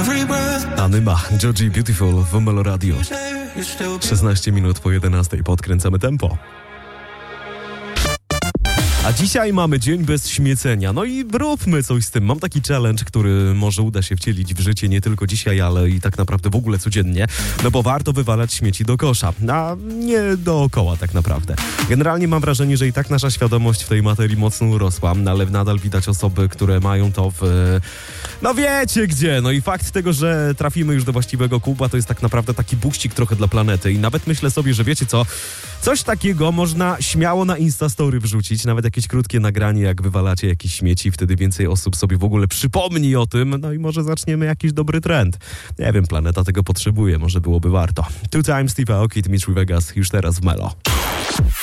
Anyma, Georgie Beautiful w Melo Radio. 16 minut po 11 podkręcamy tempo. A dzisiaj mamy dzień bez śmiecenia. No i róbmy coś z tym. Mam taki challenge, który może uda się wcielić w życie nie tylko dzisiaj, ale i tak naprawdę w ogóle codziennie. No bo warto wywalać śmieci do kosza, a nie dookoła tak naprawdę. Generalnie mam wrażenie, że i tak nasza świadomość w tej materii mocno urosła, ale nadal widać osoby, które mają to no wiecie gdzie. No i fakt tego, że trafimy już do właściwego kuba, to jest tak naprawdę taki buścik trochę dla planety. I nawet myślę sobie, że wiecie co, coś takiego można śmiało na Instastory wrzucić, nawet jakieś krótkie nagranie, jak wywalacie jakieś śmieci, wtedy więcej osób sobie w ogóle przypomni o tym, no i może zaczniemy jakiś dobry trend. Nie wiem, planeta tego potrzebuje, może byłoby warto. Two Times Steve Aoki, Dimitri Vegas, już teraz w Melo.